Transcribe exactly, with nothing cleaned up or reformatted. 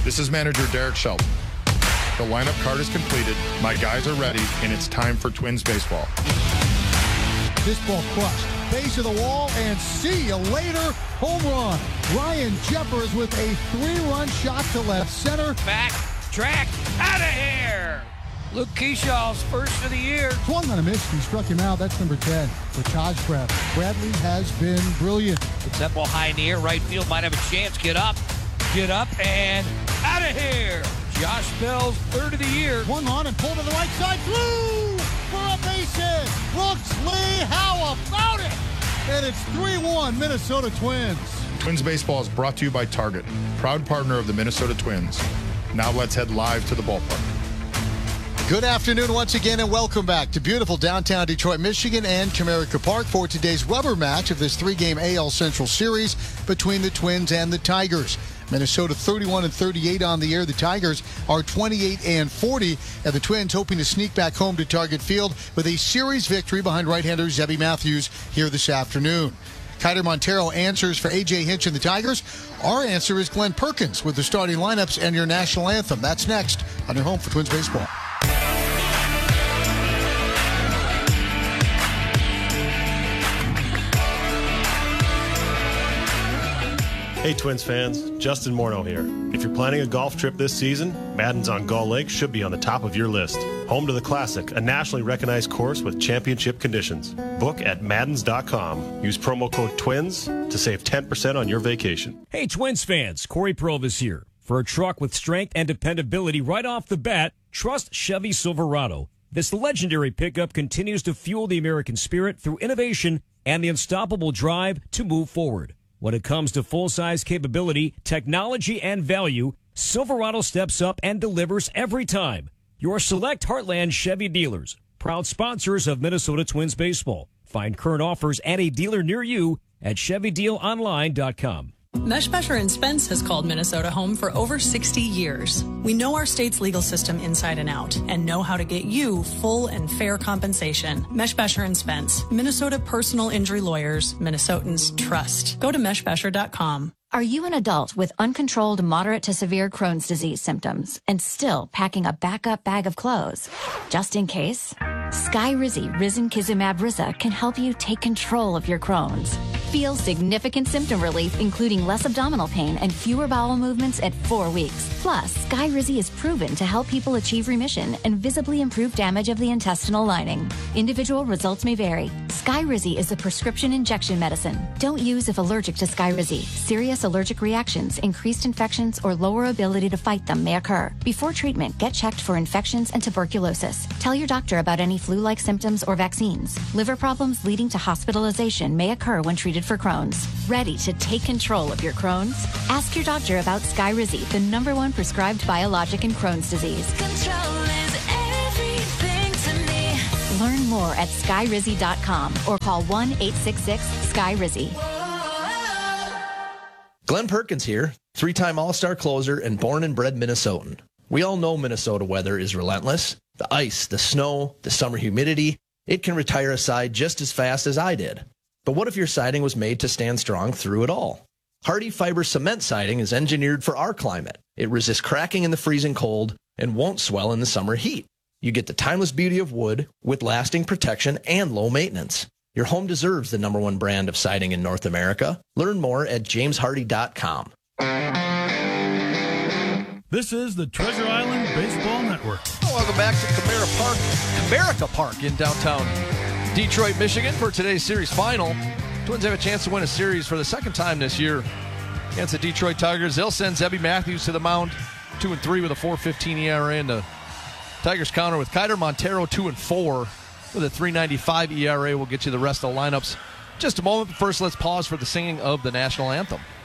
This is manager Derek Shelton. The lineup card is completed, my guys are ready, and it's time for Twins baseball. This ball crushed. Base of the wall, and see you later. Home run. Ryan Jeffers with a three-run shot to left center. Back, track, out of here. Luke Keeshaw's first of the year. Swung on a miss. He struck him out. That's number ten for Taj Bradley. Bradley has been brilliant. It's that ball high in the air. Right field might have a chance. Get up, get up, and out of here. Josh Bell's third of the year. Swung on and pulled to the right side. Blue for a base hit. Brooks Lee, how about it? And it's three one Minnesota Twins. Twins baseball is brought to you by Target, proud partner of the Minnesota Twins. Now let's head live to the ballpark. Good afternoon once again, and welcome back to beautiful downtown Detroit, Michigan and Comerica Park for today's rubber match of this three-game A L Central Series between the Twins and the Tigers. Minnesota thirty-one and thirty-eight on the year. The Tigers are twenty-eight and forty, and the Twins hoping to sneak back home to Target Field with a series victory behind right-hander Zebby Matthews here this afternoon. Kiter Montero answers for A J Hinch and the Tigers. Our answer is Glenn Perkins with the starting lineups and your national anthem. That's next on your home for Twins baseball. Hey Twins fans, Justin Morneau here. If you're planning a golf trip this season, Madden's on Gull Lake should be on the top of your list. Home to the Classic, a nationally recognized course with championship conditions. Book at Maddens dot com. Use promo code TWINS to save ten percent on your vacation. Hey Twins fans, Corey Provis here. For a truck with strength and dependability right off the bat, trust Chevy Silverado. This legendary pickup continues to fuel the American spirit through innovation and the unstoppable drive to move forward. When it comes to full-size capability, technology, and value, Silverado steps up and delivers every time. Your select Heartland Chevy dealers, proud sponsors of Minnesota Twins baseball. Find current offers at a dealer near you at Chevy Deal Online dot com. Meshbesher and Spence has called Minnesota home for over sixty years. We know our state's legal system inside and out and know how to get you full and fair compensation. Meshbesher and Spence, Minnesota personal injury lawyers, Minnesotans trust. Go to meshbesher dot com. Are you an adult with uncontrolled moderate to severe Crohn's disease symptoms and still packing a backup bag of clothes? Just in case? Skyrizi Risankizumab Riza can help you take control of your Crohn's. Feel significant symptom relief, including less abdominal pain and fewer bowel movements at four weeks. Plus, Skyrizi is proven to help people achieve remission and visibly improve damage of the intestinal lining. Individual results may vary. Skyrizi is a prescription injection medicine. Don't use if allergic to Skyrizi. Serious allergic reactions, increased infections, or lower ability to fight them may occur. Before treatment, get checked for infections and tuberculosis. Tell your doctor about any flu-like symptoms or vaccines. Liver problems leading to hospitalization may occur when treated for Crohn's. Ready to take control of your Crohn's? Ask your doctor about Skyrizi, the number one prescribed biologic in Crohn's disease. Control is everything to me. Learn more at skyrizi dot com or call one eight six six sky rizi. Glenn Perkins here, three-time All-Star closer and born and bred Minnesotan. We all know Minnesota weather is relentless. The ice, the snow, the summer humidity, it can retire a side just as fast as I did. But what if your siding was made to stand strong through it all? Hardy Fiber Cement Siding is engineered for our climate. It resists cracking in the freezing cold and won't swell in the summer heat. You get the timeless beauty of wood with lasting protection and low maintenance. Your home deserves the number one brand of siding in North America. Learn more at james hardy dot com. This is the Treasure Island Baseball Network. Welcome back to Comerica Park, Comerica Park in downtown Detroit, Michigan for today's series final. Twins have a chance to win a series for the second time this year against the Detroit Tigers. They'll send Zebby Matthews to the mound, two and three with a four fifteen E R A, and the Tigers counter with Kiter Montero, two and four with a three ninety-five E R A. We'll get you the rest of the lineups just a moment. But first, let's pause for the singing of the national anthem.